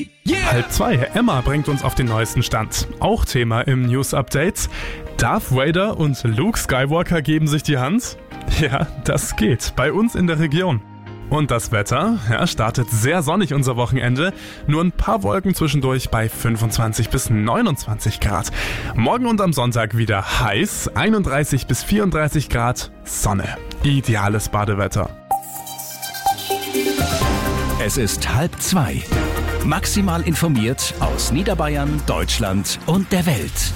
Halb zwei. Emma bringt uns auf den neuesten Stand. Auch Thema im News-Update. Darth Vader und Luke Skywalker geben sich die Hand? Ja, das geht. Bei uns in der Region. Und das Wetter? Ja, startet sehr sonnig unser Wochenende. Nur ein paar Wolken zwischendurch bei 25 bis 29 Grad. Morgen und am Sonntag wieder heiß. 31 bis 34 Grad. Sonne. Ideales Badewetter. Es ist 1:30. Maximal informiert aus Niederbayern, Deutschland und der Welt.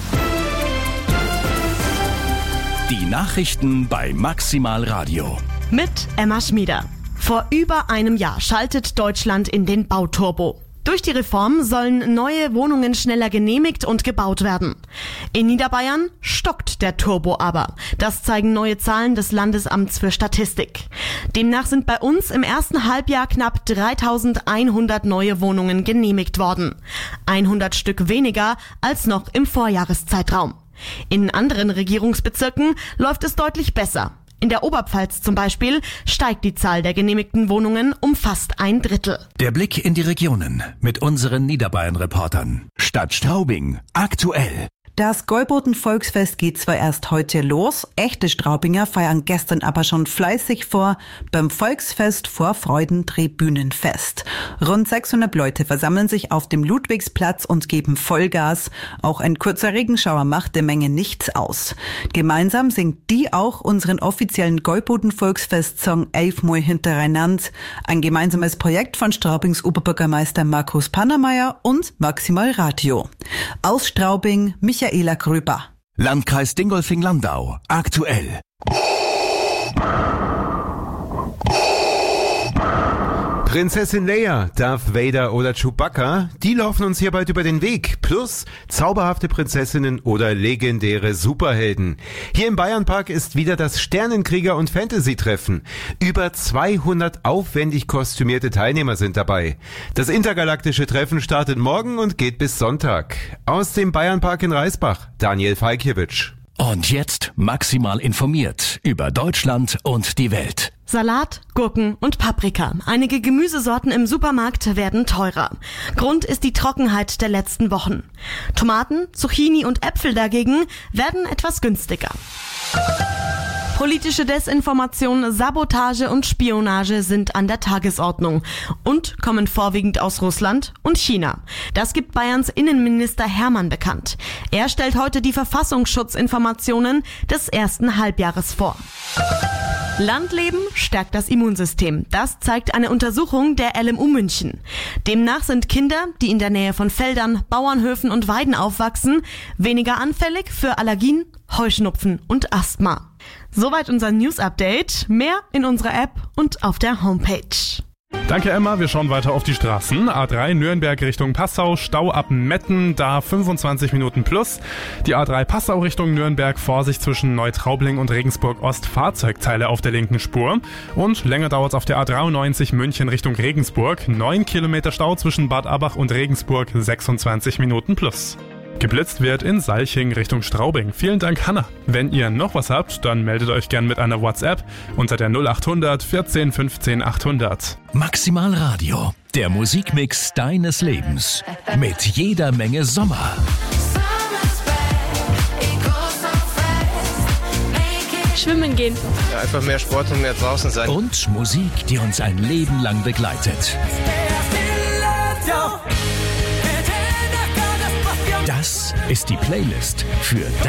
Die Nachrichten bei Maximal Radio. Mit Emma Schmieder. Vor über einem Jahr schaltet Deutschland in den Bauturbo. Durch die Reform sollen neue Wohnungen schneller genehmigt und gebaut werden. In Niederbayern stockt der Turbo aber. Das zeigen neue Zahlen des Landesamts für Statistik. Demnach sind bei uns im ersten Halbjahr knapp 3.100 neue Wohnungen genehmigt worden. 100 Stück weniger als noch im Vorjahreszeitraum. In anderen Regierungsbezirken läuft es deutlich besser. In der Oberpfalz zum Beispiel steigt die Zahl der genehmigten Wohnungen um fast 1/3. Der Blick in die Regionen mit unseren Niederbayern-Reportern. Stadt Straubing, aktuell. Das Gäuboden-Volksfest geht zwar erst heute los, echte Straubinger feiern gestern aber schon fleißig vor beim Volksfest vor Freudentribünenfest. Rund 600 Leute versammeln sich auf dem Ludwigsplatz und geben Vollgas. Auch ein kurzer Regenschauer macht der Menge nichts aus. Gemeinsam singt die auch unseren offiziellen Gäuboden-Volksfest-Song 11 Mal hintereinander. Ein gemeinsames Projekt von Straubings Oberbürgermeister Markus Pannermeier und Maximal Radio. Aus Straubing, Michaela Gröber. Landkreis Dingolfing-Landau, aktuell. Prinzessin Leia, Darth Vader oder Chewbacca, die laufen uns hier bald über den Weg. Plus zauberhafte Prinzessinnen oder legendäre Superhelden. Hier im Bayernpark ist wieder das Sternenkrieger- und Fantasy-Treffen. Über 200 aufwendig kostümierte Teilnehmer sind dabei. Das intergalaktische Treffen startet morgen und geht bis Sonntag. Aus dem Bayernpark in Reisbach, Daniel Falkiewicz. Und jetzt maximal informiert über Deutschland und die Welt. Salat, Gurken und Paprika. Einige Gemüsesorten im Supermarkt werden teurer. Grund ist die Trockenheit der letzten Wochen. Tomaten, Zucchini und Äpfel dagegen werden etwas günstiger. Politische Desinformation, Sabotage und Spionage sind an der Tagesordnung und kommen vorwiegend aus Russland und China. Das gibt Bayerns Innenminister Hermann bekannt. Er stellt heute die Verfassungsschutzinformationen des ersten Halbjahres vor. Landleben stärkt das Immunsystem. Das zeigt eine Untersuchung der LMU München. Demnach sind Kinder, die in der Nähe von Feldern, Bauernhöfen und Weiden aufwachsen, weniger anfällig für Allergien, Heuschnupfen und Asthma. Soweit unser News-Update. Mehr in unserer App und auf der Homepage. Danke Emma, wir schauen weiter auf die Straßen. A3 Nürnberg Richtung Passau, Stau ab Metten, da 25 Minuten plus. Die A3 Passau Richtung Nürnberg, Vorsicht zwischen Neutraubling und Regensburg Ost, Fahrzeugteile auf der linken Spur. Und länger dauert es auf der A93 München Richtung Regensburg, 9 Kilometer Stau zwischen Bad Abbach und Regensburg, 26 Minuten plus. Geblitzt wird in Salching Richtung Straubing. Vielen Dank, Hanna. Wenn ihr noch was habt, dann meldet euch gern mit einer WhatsApp unter der 0800 14 15 800. Maximal Radio, der Musikmix deines Lebens. Mit jeder Menge Sommer. Schwimmen gehen. Ja, einfach mehr Sport und mehr draußen sein. Und Musik, die uns ein Leben lang begleitet. Das ist die Playlist für